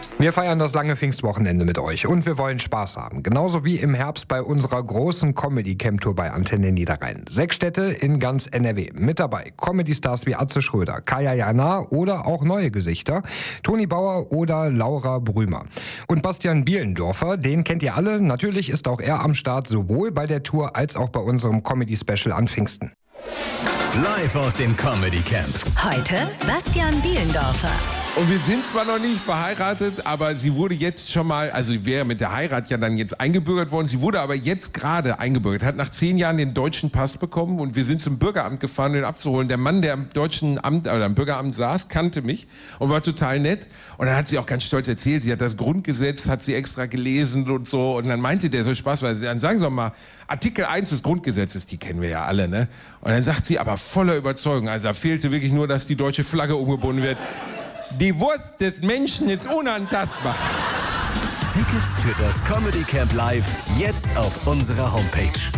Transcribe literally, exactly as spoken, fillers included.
Wir feiern das lange Pfingstwochenende mit euch und wir wollen Spaß haben. Genauso wie im Herbst bei unserer großen Comedy-Camp-Tour bei Antenne Niederrhein. Sechs Städte in ganz N R W. Mit dabei Comedy-Stars wie Atze Schröder, Kaya Jana oder auch neue Gesichter, Toni Bauer oder Laura Brümer. Und Bastian Bielendorfer, den kennt ihr alle. Natürlich ist auch er am Start, sowohl bei der Tour als auch bei unserem Comedy-Special an Pfingsten. Live aus dem Comedy Camp. Heute Bastian Bielendorfer. Und wir sind zwar noch nicht verheiratet, aber sie wurde jetzt schon mal, also sie wäre mit der Heirat ja dann jetzt eingebürgert worden. Sie wurde aber jetzt gerade eingebürgert, hat nach zehn Jahren den deutschen Pass bekommen und wir sind zum Bürgeramt gefahren, um ihn abzuholen. Der Mann, der am deutschen Amt, oder am Bürgeramt saß, kannte mich und war total nett. Und dann hat sie auch ganz stolz erzählt, sie hat das Grundgesetz, hat sie extra gelesen und so. Und dann meinte der so Spaß, weil sie dann sagen Sie doch mal, Artikel eins des Grundgesetzes, die kennen wir ja alle, ne? Und dann sagt sie aber voller Überzeugung, also da fehlte wirklich nur, dass die deutsche Flagge umgebunden wird. Die Wurst des Menschen ist unantastbar. Tickets für das Comedy Camp Live jetzt auf unserer Homepage.